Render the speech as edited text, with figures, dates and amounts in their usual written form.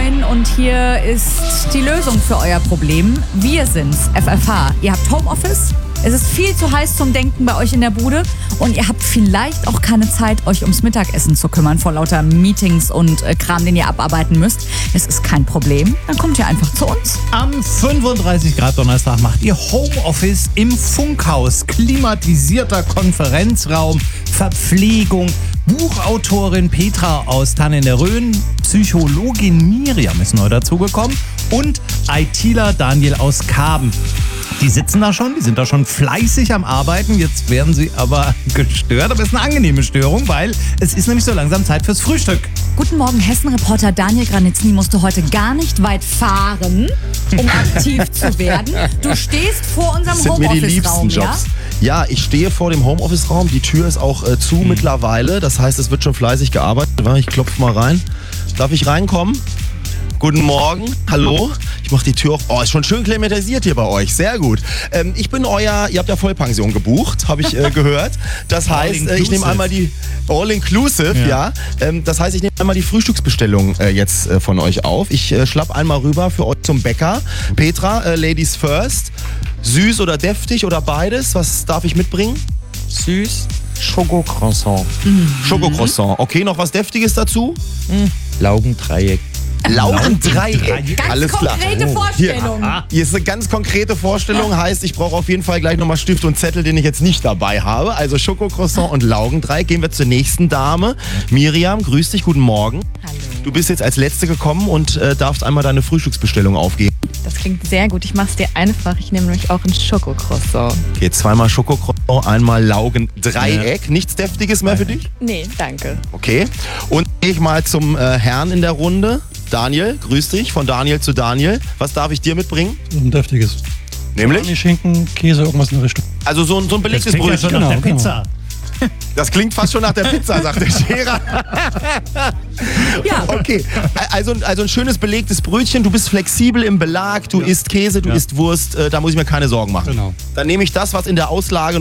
Moin und hier ist die Lösung für euer Problem. Wir sind's, FFH. Ihr habt Homeoffice, es ist viel zu heiß zum Denken bei euch in der Bude und ihr habt vielleicht auch keine Zeit, euch ums Mittagessen zu kümmern vor lauter Meetings und Kram, den ihr abarbeiten müsst. Es ist kein Problem, dann kommt ihr einfach zu uns. Am 35 Grad Donnerstag macht ihr Homeoffice im Funkhaus. Klimatisierter Konferenzraum, Verpflegung. Buchautorin Petra aus Tannen der Rhön, Psychologin Miriam ist neu dazugekommen und ITler Daniel aus Karben. Die sitzen da schon, die sind da schon fleißig am Arbeiten. Jetzt werden sie aber gestört, aber es ist eine angenehme Störung, weil es ist nämlich so langsam Zeit fürs Frühstück. Guten Morgen, Hessen-Reporter Daniel Granitzny musste heute gar nicht weit fahren, um aktiv zu werden. Du stehst vor unserem Das sind mir die liebsten Homeoffice-Raum, ja? Jobs. Ja, ich stehe vor dem Homeoffice-Raum. Die Tür ist auch zu mittlerweile. Das heißt, es wird schon fleißig gearbeitet. Ich klopfe mal rein. Darf ich reinkommen? Guten Morgen. Hallo. Ich mache die Tür auf. Oh, ist schon schön klimatisiert hier bei euch. Sehr gut. Ich bin ihr habt ja Vollpension gebucht, habe ich gehört. Das heißt, ich nehme einmal die All-Inclusive, ja. Das heißt, ich nehme einmal die Frühstücksbestellung jetzt von euch auf. Ich schlapp einmal rüber für euch zum Bäcker. Petra, Ladies first. Süß oder deftig oder beides? Was darf ich mitbringen? Süß, Schokocroissant. Schokocroissant. Okay, noch was Deftiges dazu? Laugendreieck. Laugendreieck. Ganz Alles klar. konkrete Vorstellung. Hier ist eine ganz konkrete Vorstellung. Heißt, ich brauche auf jeden Fall gleich nochmal Stift und Zettel, den ich jetzt nicht dabei habe. Also Schokocroissant und Laugendreieck. Gehen wir zur nächsten Dame. Miriam, grüß dich, guten Morgen. Hallo. Du bist jetzt als Letzte gekommen und darfst einmal deine Frühstücksbestellung aufgeben. Das klingt sehr gut. Ich mache es dir einfach. Ich nehme nämlich auch ein Schokocroissant. Okay, zweimal Schokocroissant, einmal Laugendreieck. Nichts Deftiges mehr für dich? Nee, danke. Okay. Und gehe ich mal zum Herrn in der Runde. Daniel, grüß dich, von Daniel zu Daniel. Was darf ich dir mitbringen? Ein deftiges. Nämlich? Schinken, Käse, irgendwas in der Richtung. Also so ein belegtes Klingt ja Brötchen. schon nach der Genau. Pizza. Das klingt fast schon nach der Pizza, sagt der Scherer. Ja. Okay, also ein schönes belegtes Brötchen. Du bist flexibel im Belag, du isst Käse, du isst Wurst. Da muss ich mir keine Sorgen machen. Genau. Dann nehme ich das, was in der Auslage